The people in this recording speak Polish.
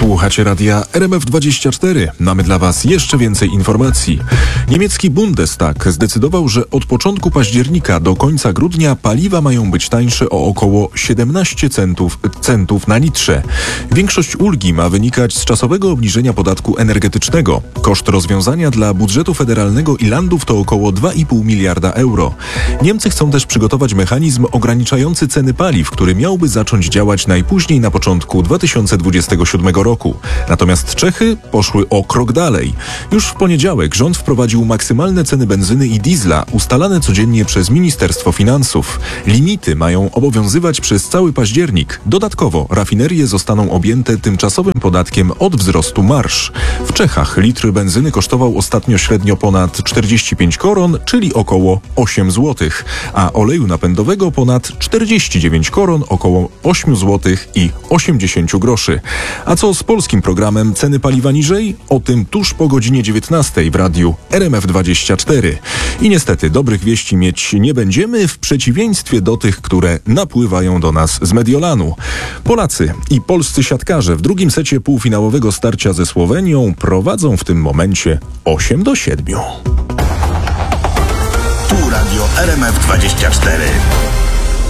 Słuchacie radia RMF24. Mamy dla Was jeszcze więcej informacji. Niemiecki Bundestag zdecydował, że od początku października do końca grudnia paliwa mają być tańsze o około 17 centów na litrze. Większość ulgi ma wynikać z czasowego obniżenia podatku energetycznego. Koszt rozwiązania dla budżetu federalnego i landów to około 2,5 miliarda euro. Niemcy chcą też przygotować mechanizm ograniczający ceny paliw, który miałby zacząć działać najpóźniej na początku 2027 roku. Natomiast Czechy poszły o krok dalej. Już w poniedziałek rząd wprowadził maksymalne ceny benzyny i diesla ustalane codziennie przez Ministerstwo Finansów. Limity mają obowiązywać przez cały październik. Dodatkowo rafinerie zostaną objęte tymczasowym podatkiem od wzrostu marż. W Czechach litr benzyny kosztował ostatnio średnio ponad 45 koron, czyli około 8 zł, a oleju napędowego ponad 49 koron, około 8 zł i 80 groszy. A co z polskim programem Ceny paliwa niżej? O tym tuż po godzinie 19 w radiu RMF24. I niestety dobrych wieści mieć nie będziemy, w przeciwieństwie do tych, które napływają do nas z Mediolanu. Polacy i polscy siatkarze w drugim secie półfinałowego starcia ze Słowenią prowadzą w tym momencie 8-7. Tu radio RMF24.